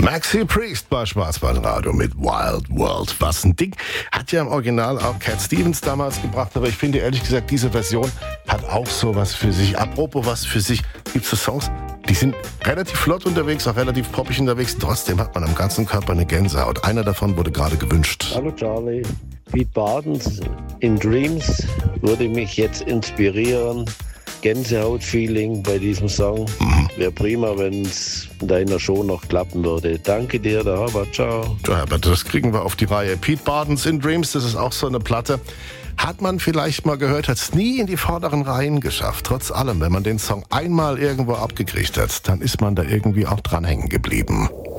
Maxi Priest bei Schwarzwaldradio mit Wild World. Was ein Ding. Hat ja im Original auch Cat Stevens damals gebracht, aber ich finde ehrlich gesagt, diese Version hat auch sowas für sich. Apropos was für sich, gibt es so Songs, die sind relativ flott unterwegs, auch relativ poppig unterwegs. Trotzdem hat man am ganzen Körper eine Gänsehaut. Einer davon wurde gerade gewünscht. Hallo Charlie, Pete Bardens in Dreams würde mich jetzt inspirieren. Gänsehaut-Feeling bei diesem Song. Wäre prima, wenn es in deiner Show noch klappen würde. Danke dir, der Herbert. Ciao. Ja, Herbert, das kriegen wir auf die Reihe. Pete Bardens in Dreams, das ist auch so eine Platte. Hat man vielleicht mal gehört, hat es nie in die vorderen Reihen geschafft. Trotz allem, wenn man den Song einmal irgendwo abgekriegt hat, dann ist man da irgendwie auch dran hängen geblieben.